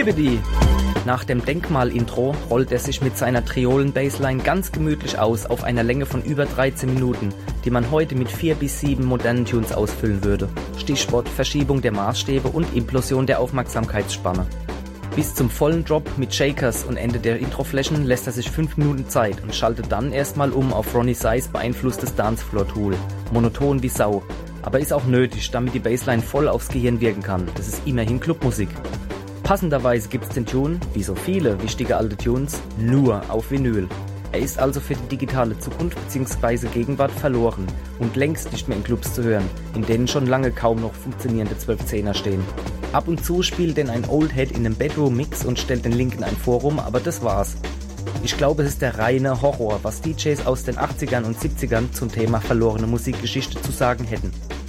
Bibbidi! Nach dem Denkmal-Intro rollt er sich mit seiner Triolen-Bassline ganz gemütlich aus auf einer Länge von über 13 Minuten, die man heute mit 4 bis 7 modernen Tunes ausfüllen würde. Stichwort Verschiebung der Maßstäbe und Implosion der Aufmerksamkeitsspanne. Bis zum vollen Drop mit Shakers und Ende der Introflächen lässt er sich 5 Minuten Zeit und schaltet dann erstmal um auf Ronnie Size beeinflusstes Dancefloor-Tool. Monoton wie Sau. Aber ist auch nötig, damit die Bassline voll aufs Gehirn wirken kann. Das ist immerhin Clubmusik. Passenderweise gibt's den Tune, wie so viele wichtige alte Tunes, nur auf Vinyl. Er ist also für die digitale Zukunft bzw. Gegenwart verloren und längst nicht mehr in Clubs zu hören, in denen schon lange kaum noch funktionierende 12-10er stehen. Ab und zu spielt denn ein Oldhead in einem Bedroom-Mix und stellt den Link in ein Forum, aber das war's. Ich glaube, es ist der reine Horror, was DJs aus den 80ern und 70ern zum Thema verlorene Musikgeschichte zu sagen hätten.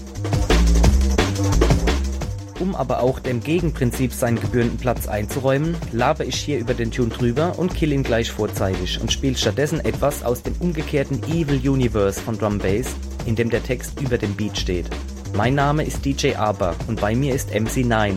Um aber auch dem Gegenprinzip seinen gebührenden Platz einzuräumen, laber ich hier über den Tune drüber und kill ihn gleich vorzeitig und spiele stattdessen etwas aus dem umgekehrten Evil Universe von Drum Bass, in dem der Text über dem Beat steht. Mein Name ist DJ Aber und bei mir ist MC9.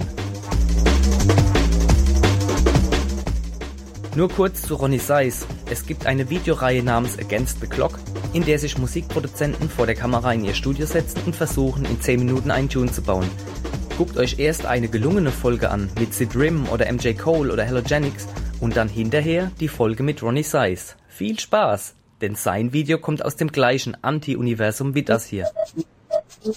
Nur kurz zu Ronnie Size. Es gibt eine Videoreihe namens Against the Clock, in der sich Musikproduzenten vor der Kamera in ihr Studio setzen und versuchen, in 10 Minuten einen Tune zu bauen. Guckt euch erst eine gelungene Folge an mit Sid Rim oder MJ Cole oder Halogenics und dann hinterher die Folge mit Ronnie Size. Viel Spaß, denn sein Video kommt aus dem gleichen Anti-Universum wie das hier.